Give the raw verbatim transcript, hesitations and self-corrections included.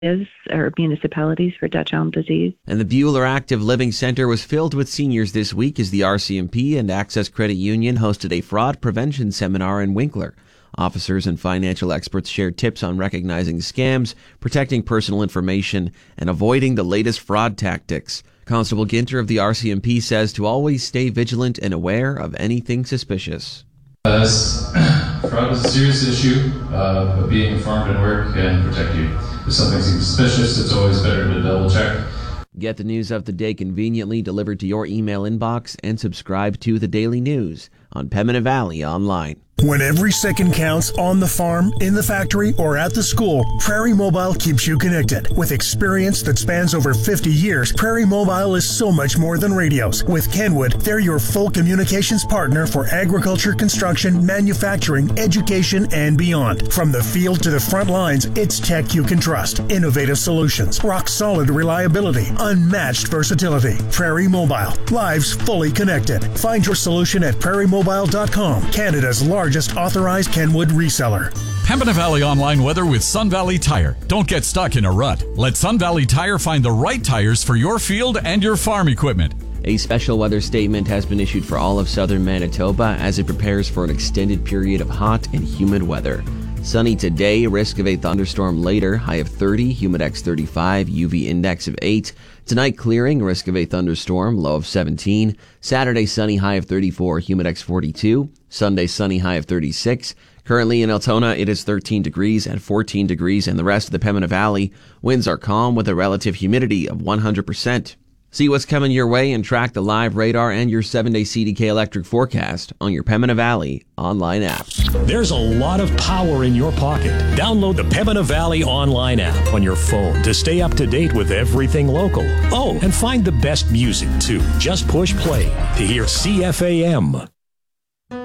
is or municipalities for Dutch elm disease. And the Buhler Active Living Center was filled with seniors this week as the R C M P and Access Credit Union hosted a fraud prevention seminar in Winkler. Officers and financial experts shared tips on recognizing scams, protecting personal information, and avoiding the latest fraud tactics. Constable Ginter of the R C M P says to always stay vigilant and aware of anything suspicious. Uh, fraud is a serious issue, uh, but being informed and work can protect you. If something seems suspicious, it's always better to double check. Get the news of the day conveniently delivered to your email inbox and subscribe to the Daily News on Pembina Valley Online. When every second counts on the farm, in the factory, or at the school, Prairie Mobile keeps you connected. With experience that spans over fifty years, Prairie Mobile is so much more than radios. With Kenwood, they're your full communications partner for agriculture, construction, manufacturing, education, and beyond. From the field to the front lines, it's tech you can trust. Innovative solutions, rock-solid reliability, unmatched versatility. Prairie Mobile, lives fully connected. Find your solution at prairie mobile dot com, Canada's largest authorized Kenwood reseller. Pembina Valley Online weather with Sun Valley Tire. Don't get stuck in a rut. Let Sun Valley Tire find the right tires for your field and your farm equipment. A special weather statement has been issued for all of southern Manitoba as it prepares for an extended period of hot and humid weather. Sunny today, risk of a thunderstorm later, high of thirty, humidex thirty-five, U V index of eight. Tonight clearing, risk of a thunderstorm, low of seventeen. Saturday sunny, high of thirty-four, humidex forty-two. Sunday sunny, high of thirty-six. Currently in Altona, it is thirteen degrees and fourteen degrees in the rest of the Pembina Valley. Winds are calm with a relative humidity of one hundred percent. See what's coming your way and track the live radar and your seven-day C D K electric forecast on your Pembina Valley online app. There's a lot of power in your pocket. Download the Pembina Valley online app on your phone to stay up to date with everything local. Oh, and find the best music, too. Just push play to hear C F A M.